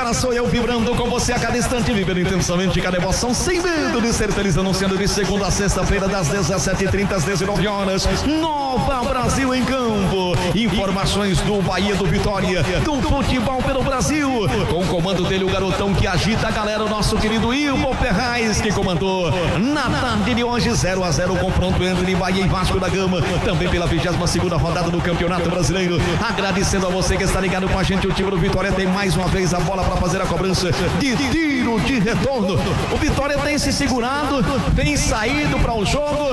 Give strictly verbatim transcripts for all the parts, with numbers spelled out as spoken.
cara, sou eu vibrando com você a cada instante, vivendo intensamente cada emoção, sem medo de ser feliz, anunciando de segunda a sexta-feira, das dezessete e trinta às dezenove horas, Nova Brasil em campo. Informações do Bahia do Vitória, do futebol pelo Brasil, com o comando dele, o garotão que agita a galera, o nosso querido Ilmo Ferraz, que comandou na tarde de hoje, zero a zero, confronto entre Bahia e Vasco da Gama, também pela vigésima segunda rodada do Campeonato Brasileiro. Agradecendo a você que está ligado com a gente, o time do Vitória tem mais uma vez a bola para fazer a cobrança de tiro de retorno. O Vitória tem se segurado, tem saído para o jogo,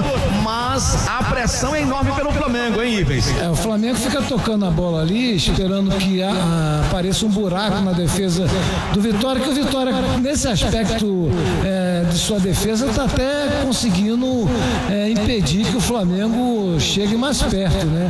mas a pressão é enorme pelo Flamengo, hein, Ives? É, o Flamengo fica tocando a bola ali, esperando que a, a, apareça um buraco na defesa do Vitória, que o Vitória, nesse aspecto é, de sua defesa, está até conseguindo é, impedir que o Flamengo chegue mais perto, né?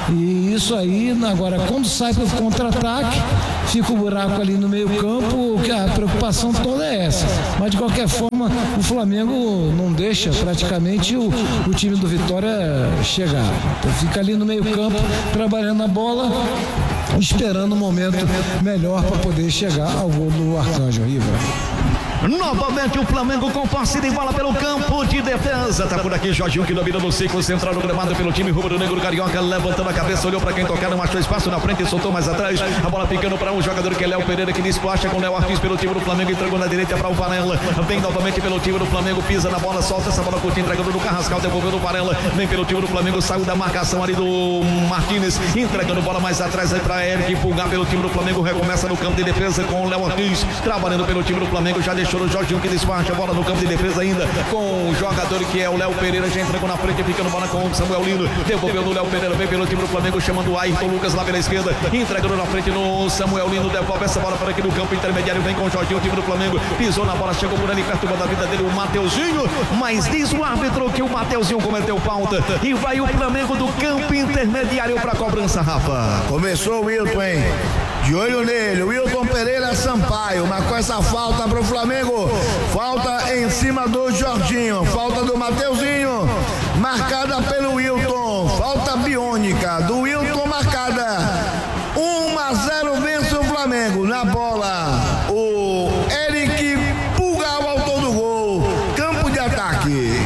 E isso aí, agora, quando sai para o contra-ataque, fica o buraco ali no meio campo, que a preocupação toda é essa. Mas, de qualquer forma, o Flamengo não deixa praticamente o, o time do Vitória chegar. Então, fica ali no meio campo, trabalhando a bola, esperando o momento melhor para poder chegar ao gol do Arcanjo Riva. Novamente o Flamengo com posse de bola pelo campo de defesa. Tá por aqui Jorginho, que domina no ciclo central do gramado pelo time rubro-negro carioca, levantando a cabeça, olhou para quem tocar, não achou espaço na frente e soltou mais atrás. A bola ficando para um jogador que é Léo Pereira, que despacha com Léo Ortiz pelo time do Flamengo, entregou na direita para o Varela. Vem novamente pelo time do Flamengo, pisa na bola, solta essa bola curta, entregando no Carrascal, devolveu no Varela. Vem pelo time do Flamengo, saiu da marcação ali do Martínez, entregando bola mais atrás aí para Eric Pulgar pelo time do Flamengo, recomeça no campo de defesa com o Léo Ortiz, trabalhando pelo time do Flamengo, já deixou o Jorginho que despacha a bola no campo de defesa ainda com o jogador que é o Léo Pereira, já entregou na frente, ficando bola com o Samuel Lino, devolveu no Léo Pereira, vem pelo time do Flamengo, chamando o Ayrton Lucas lá pela esquerda, entregando na frente no Samuel Lino, devolve essa bola para aqui no campo intermediário, vem com o Jorginho, o time do Flamengo, pisou na bola, chegou por ali perto da vida dele, o Mateuzinho, mas diz o árbitro que o Mateuzinho cometeu falta e vai o Flamengo do campo intermediário para a cobrança, Rafa. Começou o Wilton, hein? De olho nele, o Wilton Pereira Sampaio, marcou essa falta para o Flamengo, falta em cima do Jorginho, falta do Mateuzinho, marcada pelo Wilton, falta biônica do Wilton marcada, um a zero vence o Flamengo, na bola, o Eric Pulgar, o autor do gol, campo de ataque.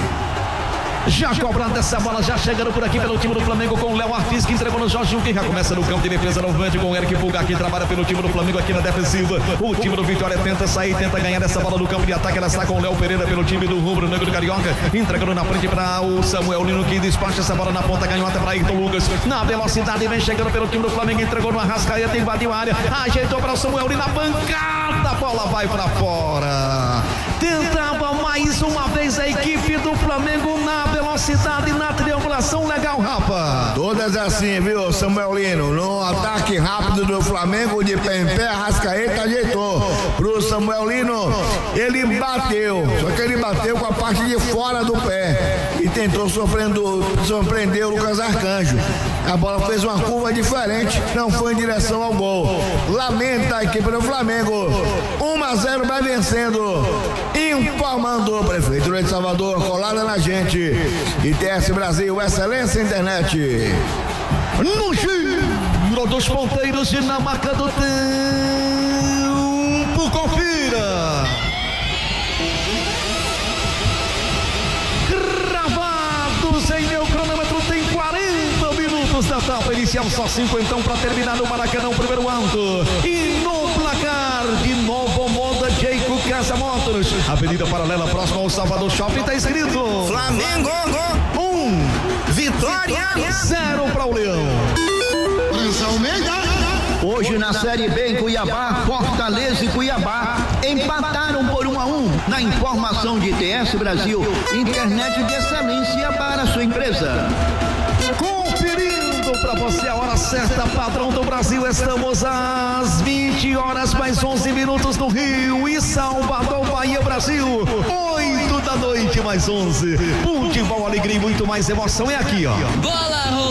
Já cobrando essa bola, já chegando por aqui pelo time do Flamengo com o Léo Ortiz, que entregou no Jorginho, que já começa no campo de defesa novamente com o Eric Pulgar, que trabalha pelo time do Flamengo aqui na defensiva. O time do Vitória tenta sair, tenta ganhar essa bola no campo de ataque. Ela está com o Léo Pereira pelo time do rubro-negro carioca, entregando na frente para o Samuel Lino, que despacha essa bola na ponta, ganhota para Ayrton Lucas. Na velocidade, vem chegando pelo time do Flamengo, entregou no Arrascaeta, invadiu a área, ajeitou para o Samuel Lino, na bancada, a bola vai para fora. Tentava mais uma vez a equipe do Flamengo na velocidade, na triangulação legal, Rafa. Todas assim, viu, Samuel Lino? No ataque rápido do Flamengo, de pé em pé, Arrascaeta ajeitou pro Samuel Lino. Ele bateu, só que ele bateu com a parte de fora do pé e tentou surpreender o Lucas Arcanjo. A bola fez uma curva diferente, não foi em direção ao gol. Lamenta a equipe do Flamengo. um a zero vai vencendo. Informando o Prefeitura de Salvador, colada na gente. I T S Brasil, excelência internet. No giro dos ponteiros e na marca do tempo, confira. Gravados em meu cronômetro, tem quarenta minutos da etapa inicial, só cinco então para terminar no Maracanã, o primeiro alto. E no placar de Novo Moda, Jaico Casa Motors, Avenida Paralela, próximo ao Salvador Shopping, está escrito Flamengo um, Vitória zero para o Leão. Hoje na Série B em Cuiabá, Fortaleza e Cuiabá empataram por um a um. Na informação de I T S Brasil, internet de excelência para a sua empresa. Conferindo para você a hora certa, padrão do Brasil, estamos às vinte horas mais onze minutos no Rio e Salvador, Bahia, Brasil, oito da noite mais onze. Futebol, alegria e muito mais emoção é aqui, ó. Bola!